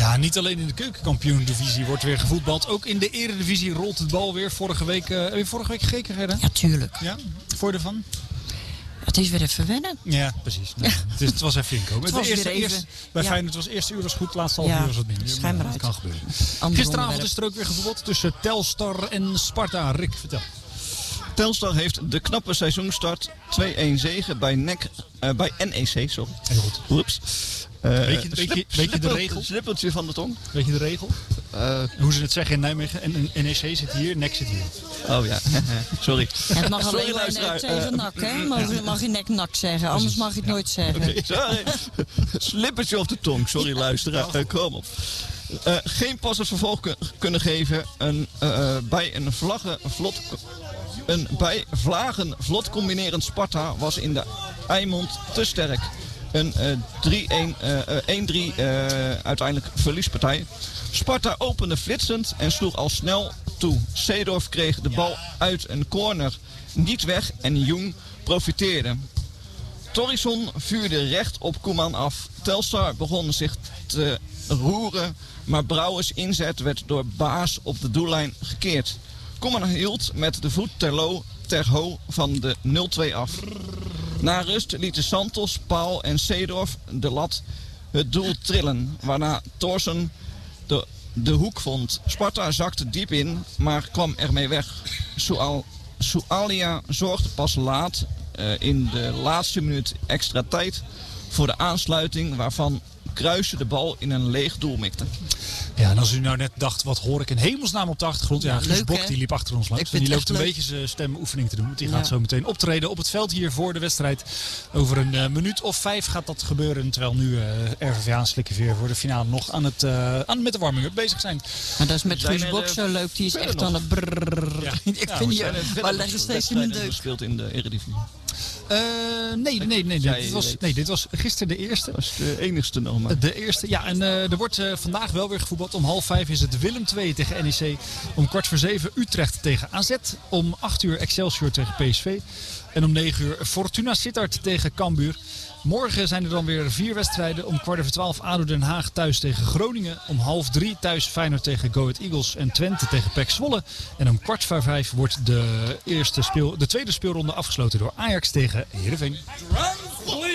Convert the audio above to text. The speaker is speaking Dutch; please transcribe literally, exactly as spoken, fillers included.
Ja, niet alleen in de keukenkampioen-divisie wordt weer gevoetbald. Ook in de eredivisie rolt het bal weer. Vorige week, uh, heb je vorige week gekeken, Gerda? Ja, tuurlijk. Ja? Vond je ervan? Het is weer even wennen. Ja, precies. Nou, het, is, het was even inkomen. Het was eerste, weer even, eerst, bij ja. Feyenoord was het eerste uur was goed, het laatste half Ja, uur was wat minder. schijn maar dat uit. kan gebeuren. Ander Gisteravond onderwerp. is er ook weer gevoetbald tussen Telstar en Sparta. Rick, vertel. Telstar heeft de knappe seizoenstart twee-een zege bij, N E C, uh, bij N E C. Sorry. Heel goed. Oeps. Uh, Weet je, weet je, slip, weet je de slippel- regel? Slippeltje van de tong. Weet je de regel? Uh, Hoe ze het zeggen in Nijmegen. En N E C zit hier, N E C zit hier. oh ja, sorry. Het mag Sorry, alleen maar luisteraar. net tegen Uh, nak, hè? Mag, mag je nek nak zeggen, anders mag je het nooit zeggen. Okay, sorry. Slippertje op de tong. Sorry luisteraar. Uh, kom op. Uh, geen pas het vervolg kun- kunnen geven een, uh, bij een vlaggen vlot... Een bij vlagen vlot combinerend Sparta was in de Eimond te sterk. Een uh, drie-een, uh, een-drie uh, uiteindelijk verliespartij. Sparta opende flitsend en sloeg al snel toe. Seedorf kreeg de bal uit een corner niet weg en Jong profiteerde. Torrisson vuurde recht op Koeman af. Telstar begon zich te roeren, maar Brouwers inzet werd door Baas op de doellijn gekeerd. Koeman hield met de voet ter, lo, ter ho van de nul-twee af. Na rust lieten Santos, Paul en Seedorf de lat het doel trillen, waarna Thorsen de, de hoek vond. Sparta zakte diep in, maar kwam ermee weg. Sual, Sualia zorgde pas laat uh, in de laatste minuut extra tijd voor de aansluiting, waarvan Kruijsen de bal in een leeg doel mikte. Ja, en als u nou net dacht, wat hoor ik in hemelsnaam op de achtergrond? Ja, Ja, Guus leuk, Bok, hè? die liep achter ons langs. Ik En die vind loopt het een echt beetje zijn stemoefening te doen. Want die Ja. gaat zo meteen optreden op het veld hier voor de wedstrijd. Over een uh, minuut of vijf gaat dat gebeuren. Terwijl nu uh, R V V aan Slikkeveer voor de finale nog aan het, uh, aan, met de warming-up bezig zijn. Maar dat is met Zijn Guus er, Bok uh, zo leuk. Die is verder echt nog? aan het brrrr. Ja. Ik Ja, vind we je, zijn maar leg je steeds in mijn deuk. gespeeld in de Eredivisie. Uh, nee, nee, nee. nee, Jij dit, was, weet. nee dit was gisteren de eerste. Dat is de enigste nog maar. De eerste, ja, en uh, er wordt uh, vandaag wel weer gevoetbald. Om half vijf is het Willem twee tegen N E C. Om kwart voor zeven Utrecht tegen A Z. Om acht uur Excelsior tegen P S V. En om negen uur Fortuna Sittard tegen Cambuur. Morgen zijn er dan weer vier wedstrijden. Om kwart over twaalf A D O Den Haag thuis tegen Groningen. Om half drie thuis Feyenoord tegen Go Ahead Eagles en Twente tegen P E C Zwolle. En om kwart voor vijf wordt de, eerste speel, de tweede speelronde afgesloten door Ajax tegen Heerenveen.